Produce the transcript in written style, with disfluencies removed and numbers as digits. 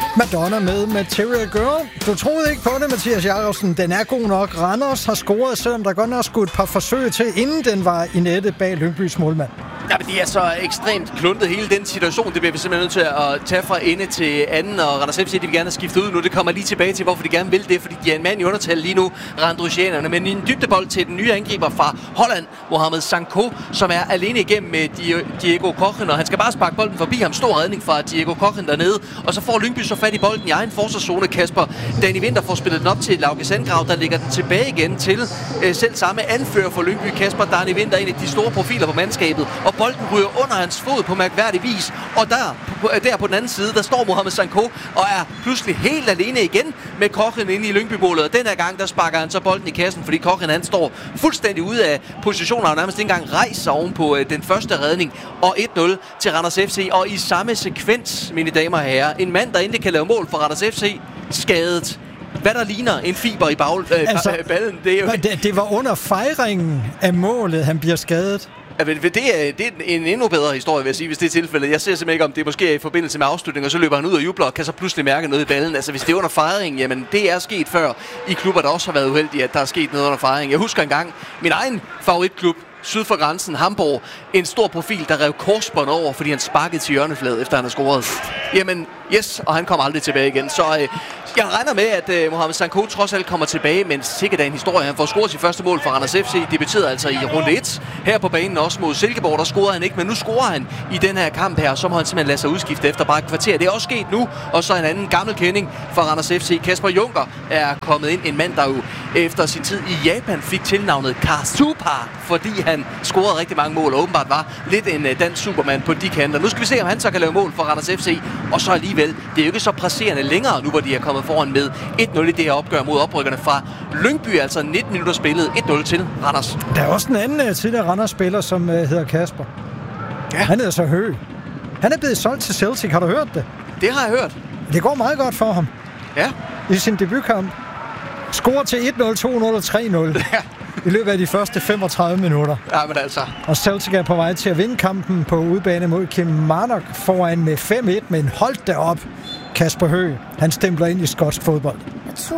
Madonna med Material Girl. Du troede ikke på det, Mathias Jakobsen. Den er god nok. Randers har scoret, selvom der godt nok skulle et par forsøg til, inden den var i nettet bag Lyngbys målmand. Ja, men det er så ekstremt kluntet, hele den situation. Det bliver vi simpelthen nødt til at tage fra ende til anden. Og Randers FC, de vil gerne have skiftet ud nu. Det kommer lige tilbage til, hvorfor de gerne vil det. Fordi de er en mand i undertal lige nu, randrusianerne. Men en dybdebold til den nye angriber fra Holland, Mohamed Sanko, som er alene igennem med Diego Kochen. Og han skal bare sparke bolden forbi ham. Stor redning fra Diego Kochen dernede. Og så får Lyngby så fat i bolden i egen forsvarszone. Kasper Danny Winther får spillet den op til Lauke Sandgrav, der lægger den tilbage igen til selv samme anfører for Lyngby. Kasper Danny Winther, en af de store profiler på mandskabet. Og bolden ryger under hans fod på mærkværdig vis. Og der på den anden side, der står Mohamed Sanko og er pludselig helt alene igen med Kochen inde i Lyngby-målet. Og den her gang, der sparker han så bolden i kassen, fordi Kochen, han står fuldstændig ude af positioner og nærmest ikke engang rejser oven på den første redning. Og 1-0 til Randers FC. Og i samme sekvens, mine damer og herrer, en mand, der endelig kan lave mål for Randers FC, skadet. Hvad der ligner en fiber i ballen. Det var under fejringen af målet, han bliver skadet. Det er en endnu bedre historie, vil jeg sige, hvis det er tilfældet. Jeg ser simpelthen ikke, om det måske er i forbindelse med afslutning, og så løber han ud og jubler og kan så pludselig mærke noget i ballen. Altså, hvis det er under fejringen, jamen det er sket før i klubber, der også har været uheldige, at der er sket noget under fejringen. Jeg husker engang min egen favoritklub, syd for grænsen, Hamburg, en stor profil, der rev korsbånd over, fordi han sparkede til hjørnefladet, efter han har scoret. Jamen, yes, og han kommer aldrig tilbage igen. Så jeg regner med, at Mohamed Sanko trods alt kommer tilbage, men sikkert er en historie. Han får scoret sit første mål for Randers FC. Debuterede altså i runde 1. Her på banen også mod Silkeborg, der scorede han ikke, men nu scorer han i den her kamp her, så må han simpelthen lade sig udskifte efter bare et kvarter. Det er også sket nu, og så en anden gammel kending for Randers FC. Kasper Junker er kommet ind, en mand, der jo efter sin tid i Japan fik tilnavnet Kasupa, fordi han scorede rigtig mange mål, og åbenbart var lidt en dansk superman på de kanter. Nu skal vi se, om han så kan lave mål for Randers FC, og så alligevel, det er jo ikke så presserende længere, nu hvor de er kommet foran med 1-0 i det her opgør mod oprykkerne fra Lyngby, altså 19 minutter spillet, 1-0 til Randers. Der er også en anden tidligere Randers-spiller, som hedder Kasper. Ja. Han hedder så Høgh. Han er blevet solgt til Celtic, har du hørt det? Det har jeg hørt. Det går meget godt for ham. Ja. I sin debutkamp. Scorer til 1-0, 2-0 og 3-0. Ja. I løbet af de første 35 minutter. Ja, men altså. Og Celtic er på vej til at vinde kampen på udebane mod Kilmarnock foran med 5-1, men hold da op. Kasper Høgh, han stempler ind i skotsk fodbold. Jeg tror